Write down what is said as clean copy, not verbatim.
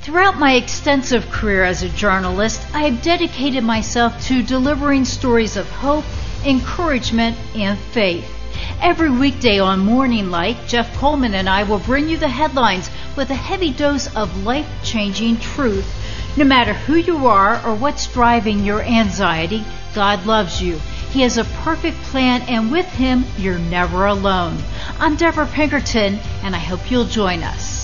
Throughout my extensive career as a journalist, I have dedicated myself to delivering stories of hope, encouragement, and faith. Every weekday on Morning Light, Jeff Coleman and I will bring you the headlines with a heavy dose of life-changing truth. No matter who you are or what's driving your anxiety, God loves you. He has a perfect plan, and with Him, you're never alone. I'm Deborah Pinkerton, and I hope you'll join us.